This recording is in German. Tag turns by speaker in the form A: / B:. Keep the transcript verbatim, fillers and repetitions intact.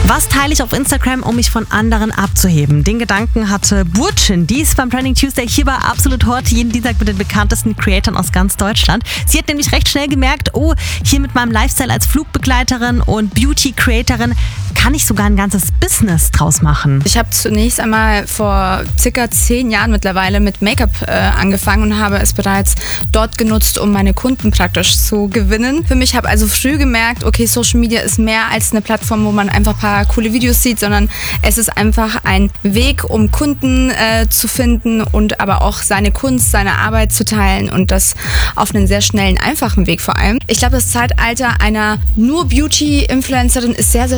A: Was teile ich auf Instagram, um mich von anderen abzuheben? Den Gedanken hatte Burçin. Die ist beim Trending Tuesday hier bei Absolut Hot, jeden Dienstag mit den bekanntesten Creatoren aus ganz Deutschland. Sie hat nämlich recht schnell gemerkt, oh, hier mit meinem Lifestyle als Flugbegleiterin und Beauty-Creatorin kann ich sogar ein ganzes Business draus machen.
B: Ich habe zunächst einmal vor circa zehn Jahren mittlerweile mit Make-up äh, angefangen und habe es bereits dort genutzt, um meine Kunden praktisch zu gewinnen. Für mich habe also früh gemerkt, okay, Social Media ist mehr als eine Plattform, wo man einfach ein paar coole Videos sieht, sondern es ist einfach ein Weg, um Kunden äh, zu finden und aber auch seine Kunst, seine Arbeit zu teilen und das auf einen sehr schnellen, einfachen Weg vor allem. Ich glaube, das Zeitalter einer nur Beauty-Influencerin ist sehr, sehr